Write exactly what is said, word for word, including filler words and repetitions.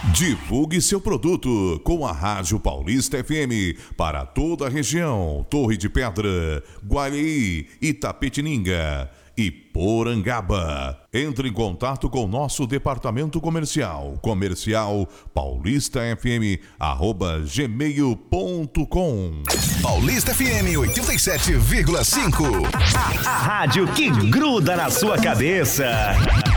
Divulgue seu produto com a Rádio Paulista F M para toda a região, Torre de Pedra, Guareí, Itapetininga e Porangaba. Entre em contato com nosso departamento comercial, comercial paulistafm arroba gmail ponto com. Paulista F M oitenta e sete vírgula cinco. A rádio que gruda na sua cabeça.